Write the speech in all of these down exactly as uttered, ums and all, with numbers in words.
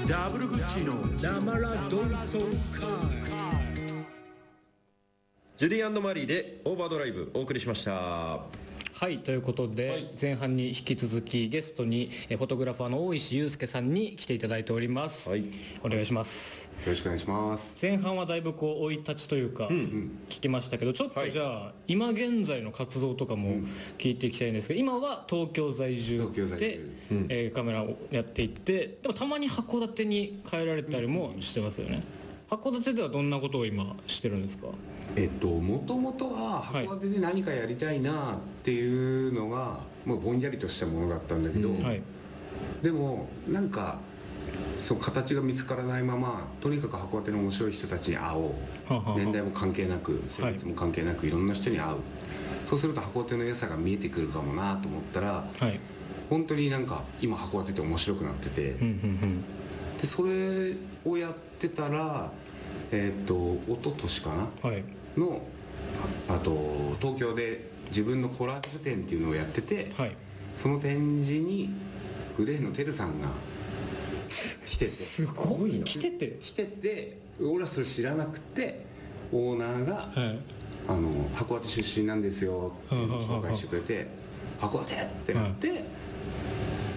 ダブルグッチの生ラドンソ会。 ジュディ&マリーでオーバードライブお送りしました。 はい、ということで、はい、前半に引き続きゲストにフォトグラファーの大石祐介さんに来ていただいております、はい、お願いします。 よろしくお願いします。 前半はだいぶこう生い立ちというか、うんうん、聞きましたけど、ちょっとじゃあ、はい、今現在の活動とかも聞いていきたいんですけど、今は東京在住で、うん、えー、カメラをやっていってでもたまに函館に帰られたりもしてますよね、うんうん、函館ではどんなことを今してるんですか？ えっともともとは函館で何かやりたいなっていうのが、はい、もうぼんやりとしたものだったんだけど、うん、はい、でもなんかその形が見つからないままとにかく函館の面白い人たちに会おう、ははは年代も関係なく性別も関係なくいろんな人に会う、そうすると函館の良さが見えてくるかもなと思ったら、はい、本当になんか今函館って面白くなってて、うんうんうん、でそれをやってたらえー、っと一昨年かな、はい、の あ, あと東京で自分のコラージュ展っていうのをやってて、はい、その展示にグレーのてるさんが来ててすごいな来てて来てて俺はそれ知らなくてオーナーが、はい、あの函館出身なんですよっていうのを紹介してくれて函館ってなって、はい、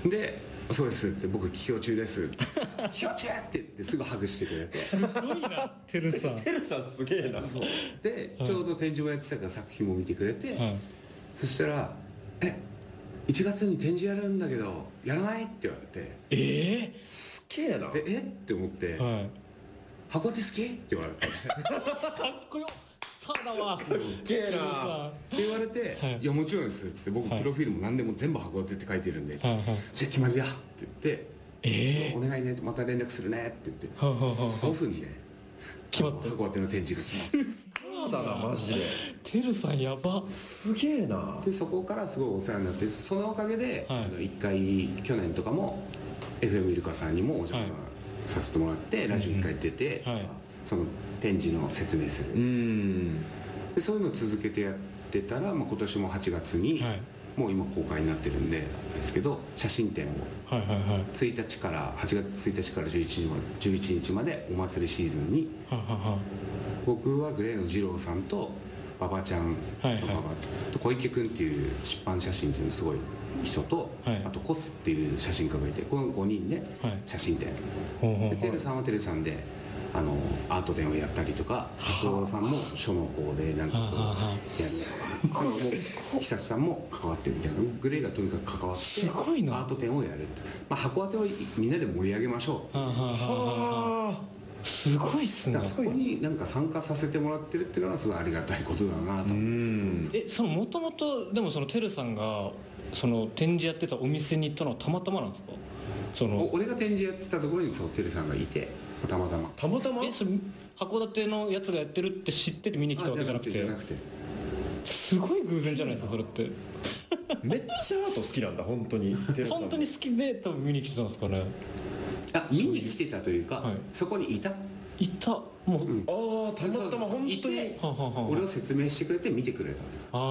でそうですって僕起業中です起業中って言ってすぐハグしてくれてすごいなてるさんてるさんすげえな。 そうで、はい、ちょうど展示をやってたから作品も見てくれて、はい、そしたらえいちがつに展示やるんだけどやらないって言われてえー、 すげえな。 でえって思って、はい、函館好きって言われてかっこよスターだわかっけえなって言われて、はい、いやもちろんですっつって僕プロフィールも何でも全部函館って書いてるんで、はい、じゃあ決まりだって言って、えー、お願いねまた連絡するねって言って、はははごふんで決まった函館の展示が来ますスターだなマジでてるさんやばすげえな。 でそこからすごいお世話になってそのおかげで、はい、あのいっかい去年とかも エフエム イルカさんにもお邪魔させてもらって、はい、ラジオいっかい出て、うんはい、その展示の説明するうんでそういうのを続けてやってたら、まあ、今年もはちがつに、はい、もう今公開になってるんでですけど写真展をついたちからはちがつついたちからじゅういちにちまでお祭りシーズンにははは僕はグレーの二郎さんと馬場ちゃんと、はいはい、馬場と小池君っていう出版写真っていうのすごい人と、はい、あとコスっていう写真家がいてこのごにんで写真展、はい、でてるさんはてるさんであのアート展をやったりとか拓郎さんも書の方でなんかこうやるとかもう久さんも関わってるみたいなグレーがとにかく関わってアート展をやるって、まあ、函館をみんなで盛り上げましょう。はあすごいっすね。 そこになんか参加させてもらってるっていうのはすごいありがたいことだなと。うんえそのもともとでもそのてるさんがその展示やってたお店に行ったのはたまたまなんですか？その俺が展示やってたところにそうてるさんがいてたまたまたまたまえそれ函館のやつがやってるって知ってて見に来たわけじゃなくてじゃなくてすごい偶然じゃないですかそれってめっちゃアート好きなんだ本当にてるさん本当に好きで多分見に来てたんですかね。 あ見に来てたというか、はい、そこにいたいたもう、うん、 ああたまたま本当に俺を説明してくれて見てくれたと。